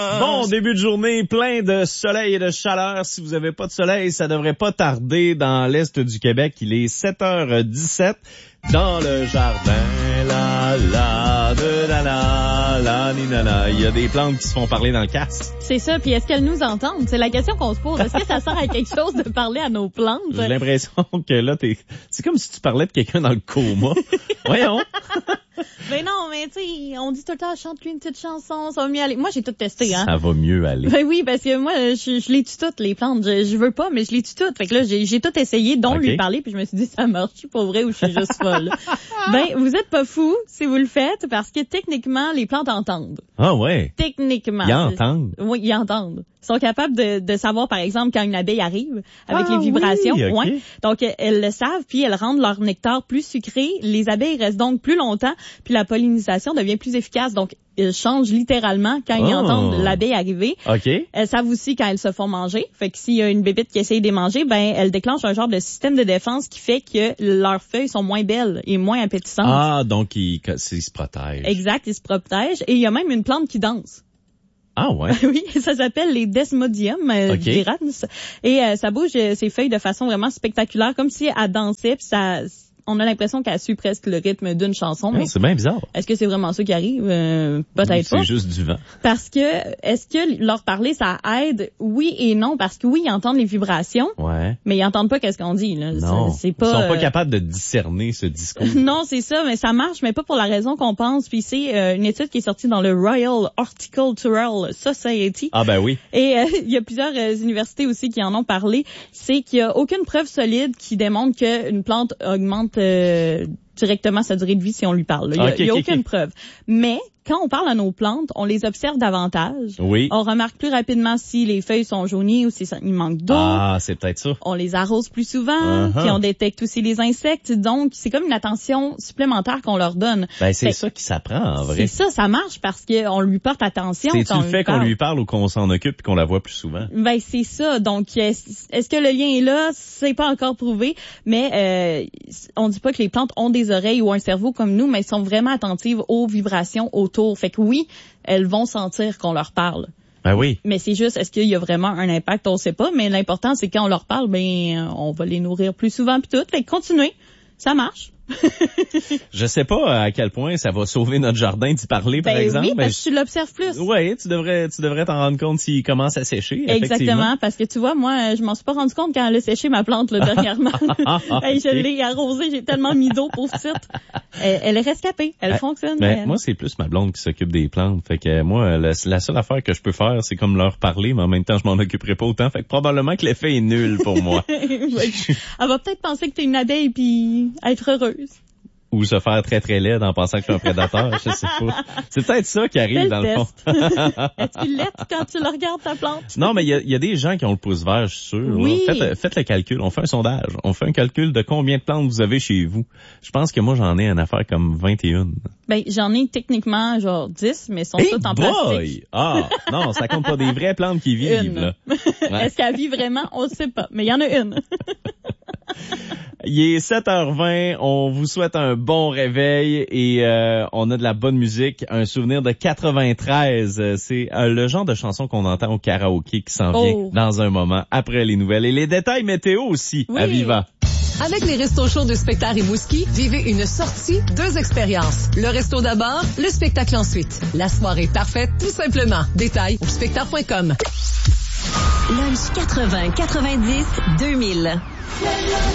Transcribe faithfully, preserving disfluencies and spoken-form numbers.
Bon début de journée, plein de soleil et de chaleur. Si vous avez pas de soleil, ça devrait pas tarder dans l'est du Québec. Il est sept heures dix-sept. Dans le jardin, la la de la la la ni la la. Il y a des plantes qui se font parler dans le casque. C'est ça, puis est-ce qu'elles nous entendent? C'est la question qu'on se pose. Est-ce que ça sert à quelque chose de parler à nos plantes? J'ai l'impression que là, t'es, c'est comme si tu parlais de quelqu'un dans le coma. Voyons. Ben non, mais tu sais, on dit tout le temps, chante-lui une petite chanson, ça va mieux aller. Moi, j'ai tout testé, hein. Ça va mieux aller. Ben oui, parce que moi, je, je les tue toutes, les plantes. Je, je veux pas, mais je les tue toutes. Fait que là, j'ai, j'ai tout essayé, dont okay. lui parler, puis je me suis dit, ça marche, je suis pas vrai ou je suis juste folle. Ben, vous êtes pas fou si vous le faites, parce que techniquement, les plantes entendent. Ah ouais? Techniquement. Ils entendent? Oui, ils entendent. Ils sont capables de, de savoir, par exemple, quand une abeille arrive, avec ah, les vibrations. Oui, okay. Ouais. Donc, elles le savent, puis elles rendent leur nectar plus sucré. Les abeilles restent donc plus longtemps, puis la pollinisation devient plus efficace. Donc, ils changent littéralement quand oh. ils entendent l'abeille arriver. Okay. Elles savent aussi quand elles se font manger. Fait que s'il y a une bébite qui essaye de les manger, ben, elles déclenchent un genre de système de défense qui fait que leurs feuilles sont moins belles et moins appétissantes. Ah, donc ils, ils se protègent. Exact, ils se protègent. Et il y a même une plante qui danse. Ah ouais. Oui, ça s'appelle les desmodium euh, okay. d'Irans. Et euh, ça bouge euh, ses feuilles de façon vraiment spectaculaire, comme si elle dansait, puis ça... On a l'impression qu'elle suit presque le rythme d'une chanson. Non, mais c'est bien bizarre. Est-ce que c'est vraiment ça qui arrive? Euh, peut-être c'est pas. C'est juste du vent. Parce que, est-ce que leur parler, ça aide? Oui et non. Parce que oui, ils entendent les vibrations. Ouais. Mais ils entendent pas qu'est-ce qu'on dit, là. Non. C'est pas, ils sont pas euh... capables de discerner ce discours. Non, c'est ça, mais ça marche, mais pas pour la raison qu'on pense. Puis c'est euh, une étude qui est sortie dans le Royal Horticultural Society. Ah ben oui. Et euh, il y a plusieurs euh, universités aussi qui en ont parlé. C'est qu'il y a aucune preuve solide qui démontre qu'une plante augmente euh, directement sa durée de vie si on lui parle. Il y a, okay, il y a okay, aucune okay. preuve. Mais quand on parle à nos plantes, on les observe davantage. Oui. On remarque plus rapidement si les feuilles sont jaunies ou si ça, il manque d'eau. Ah, c'est peut-être ça. On les arrose plus souvent, uh-huh. puis on détecte aussi les insectes. Donc, c'est comme une attention supplémentaire qu'on leur donne. Ben, c'est fait, ça qui s'apprend, en vrai. C'est ça, ça marche parce qu'on lui porte attention. C'est-tu le fait qu'on parle. lui parle ou qu'on s'en occupe et qu'on la voit plus souvent? Ben, c'est ça. Donc, est-ce que le lien est là? C'est pas encore prouvé, mais euh, on dit pas que les plantes ont des oreilles ou un cerveau comme nous, mais elles sont vraiment attentives aux vibrations autour. Fait que oui, elles vont sentir qu'on leur parle. Ben oui. Mais c'est juste, est-ce qu'il y a vraiment un impact? On sait pas, mais l'important, c'est quand on leur parle, ben, on va les nourrir plus souvent puis tout. Fait que continuez. Ça marche. Je sais pas à quel point ça va sauver notre jardin d'y parler, par ben exemple. Oui, parce que tu l'observes plus. Oui, tu devrais, tu devrais t'en rendre compte s'il commence à sécher. Exactement, parce que tu vois, moi, je m'en suis pas rendu compte quand elle a séché ma plante, là, dernièrement. Hey, je l'ai arrosée, j'ai tellement mis d'eau pour petite. Elle, elle est rescapée, elle ah, fonctionne. Ben, elle... Moi, c'est plus ma blonde qui s'occupe des plantes. Fait que moi, la, la seule affaire que je peux faire, c'est comme leur parler, mais en même temps, je m'en occuperai pas autant. Fait que probablement que l'effet est nul pour moi. Elle va peut-être penser que t'es une abeille puis être heureuse. Ou se faire très très laide en pensant que je suis un prédateur, je sais pas. C'est peut-être ça qui arrive dans le fond. Est-ce qu'il l'aide quand tu le regardes ta plante? Non, mais il y a, y a des gens qui ont le pouce vert, je suis sûr. Oui. Faites, faites le calcul, on fait un sondage. On fait un calcul de combien de plantes vous avez chez vous. Je pense que moi, j'en ai une affaire comme vingt et une. Ben, j'en ai techniquement genre dix, mais sont hey toutes en boy! plastique. Ah, non, ça compte pas des vraies plantes qui vivent, une. là. Ouais. Est-ce qu'elle vit vraiment? On ne sait pas, mais il y en a une. Il est sept heures vingt, on vous souhaite un bon réveil et euh, on a de la bonne musique, un souvenir de quatre-vingt-treize. C'est euh, le genre de chanson qu'on entend au karaoké qui s'en vient oh. dans un moment après les nouvelles. Et les détails météo aussi oui. à Viva. Avec les restos chauds de Spectacle et Mouski, vivez une sortie, deux expériences. Le resto d'abord, le spectacle ensuite. La soirée parfaite, tout simplement. Détails au spectacle point com. Lunch quatre-vingts quatre-vingt-dix deux mille.